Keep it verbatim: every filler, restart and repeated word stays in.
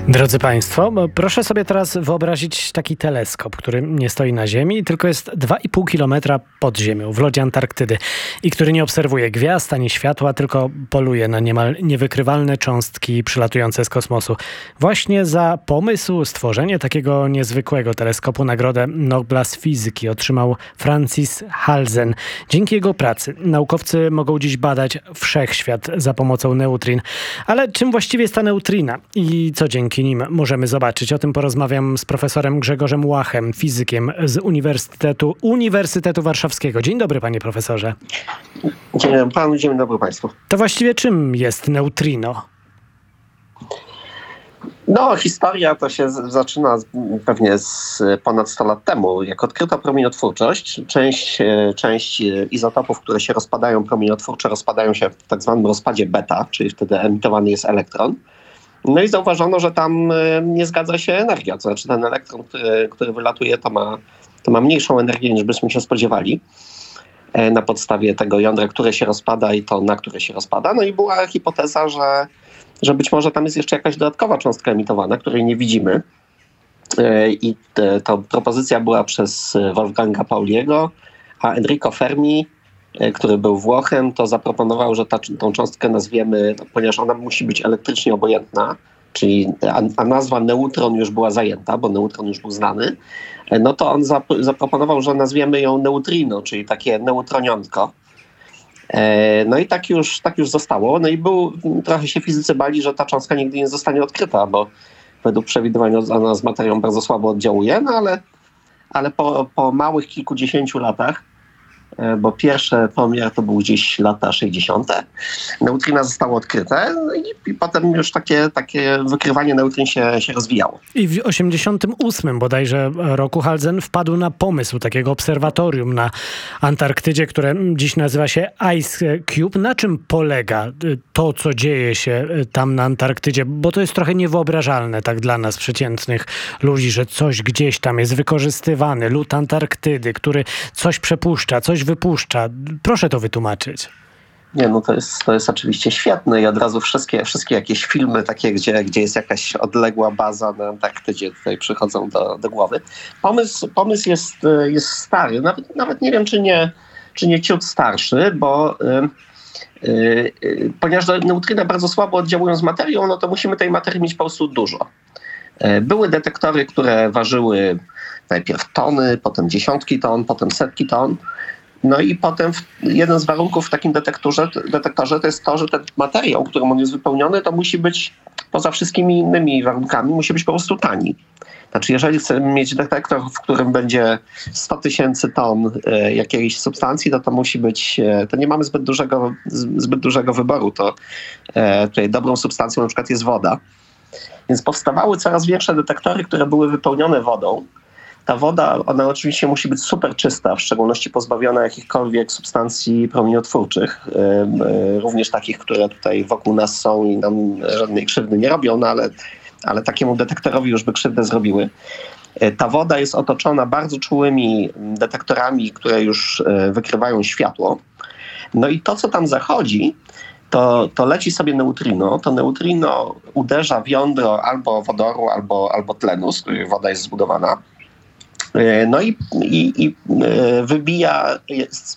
Drodzy Państwo, proszę sobie teraz wyobrazić taki teleskop, który nie stoi na Ziemi, tylko jest dwa i pół kilometra pod ziemią, w lodzie Antarktydy i który nie obserwuje gwiazd ani światła, tylko poluje na niemal niewykrywalne cząstki przylatujące z kosmosu. Właśnie za pomysł stworzenia takiego niezwykłego teleskopu nagrodę Nobla z fizyki otrzymał Francis Halsen. Dzięki jego pracy naukowcy mogą dziś badać wszechświat za pomocą neutrin. Ale czym właściwie jest ta neutrina i co dzięki nim możemy zobaczyć? O tym porozmawiam z profesorem Grzegorzem Łachem, fizykiem z Uniwersytetu, Uniwersytetu Warszawskiego. Dzień dobry, panie profesorze. Dzień dobry panu, dzień dobry państwu. To właściwie czym jest neutrino? No, historia to się z, zaczyna z, pewnie z ponad sto lat temu. Jak odkryto promieniotwórczość, część, część izotopów, które się rozpadają promieniotwórcze, rozpadają się w tak zwanym rozpadzie beta, czyli wtedy emitowany jest elektron. No i zauważono, że tam nie zgadza się energia. To znaczy ten elektron, który, który wylatuje, to ma, to ma mniejszą energię, niż byśmy się spodziewali na podstawie tego jądra, które się rozpada i to, na które się rozpada. No i była hipoteza, że, że być może tam jest jeszcze jakaś dodatkowa cząstka emitowana, której nie widzimy. I ta propozycja była przez Wolfganga Pauliego, a Enrico Fermi, który był Włochem, to zaproponował, że ta, tą cząstkę nazwiemy, ponieważ ona musi być elektrycznie obojętna, czyli a, a nazwa neutron już była zajęta, bo neutron już był znany, no to on zap, zaproponował, że nazwiemy ją neutrino, czyli takie neutroniątko. E, no i tak już, tak już zostało. No i był, trochę się fizycy bali, że ta cząstka nigdy nie zostanie odkryta, bo według przewidywań ona z materią bardzo słabo oddziałuje, no ale, ale po, po małych kilkudziesięciu latach, bo pierwszy pomiar to był gdzieś lata sześćdziesiąte. Neutrina zostało odkryte no i, i potem już takie, takie wykrywanie neutrin się, się rozwijało. I w osiemdziesiątym ósmym bodajże roku Halsen wpadł na pomysł takiego obserwatorium na Antarktydzie, które dziś nazywa się Ice Cube. Na czym polega to, co dzieje się tam na Antarktydzie? Bo to jest trochę niewyobrażalne tak dla nas, przeciętnych ludzi, że coś gdzieś tam jest wykorzystywane. Lód Antarktydy, który coś przepuszcza, coś wypuszcza. Proszę to wytłumaczyć. Nie, no to jest, to jest oczywiście świetne i od razu wszystkie, wszystkie jakieś filmy takie, gdzie, gdzie jest jakaś odległa baza na Antarktydzie tutaj przychodzą do, do głowy. Pomysł, pomysł jest, jest stary, nawet, nawet nie wiem, czy nie, czy nie ciut starszy, bo yy, yy, ponieważ neutryny bardzo słabo oddziałują z materią, no to musimy tej materii mieć po prostu dużo. Yy, były detektory, które ważyły najpierw tony, potem dziesiątki ton, potem setki ton. No i potem jeden z warunków w takim detektorze, detektorze to jest to, że ten materiał, którym on jest wypełniony, to musi być poza wszystkimi innymi warunkami, musi być po prostu tani. Znaczy, jeżeli chcemy mieć detektor, w którym będzie sto tysięcy ton e, jakiejś substancji, to to musi być, e, to nie mamy zbyt dużego, zbyt dużego wyboru. To e, tutaj dobrą substancją na przykład jest woda. Więc powstawały coraz większe detektory, które były wypełnione wodą. Ta woda, ona oczywiście musi być super czysta, w szczególności pozbawiona jakichkolwiek substancji promieniotwórczych, yy, również takich, które tutaj wokół nas są i nam żadnej krzywdy nie robią, no ale, ale takiemu detektorowi już by krzywdę zrobiły. Yy, ta woda jest otoczona bardzo czułymi detektorami, które już yy, wykrywają światło. No i to, co tam zachodzi, to, to leci sobie neutrino. To neutrino uderza w jądro albo wodoru, albo, albo tlenu, z której woda jest zbudowana. No i, i, i wybija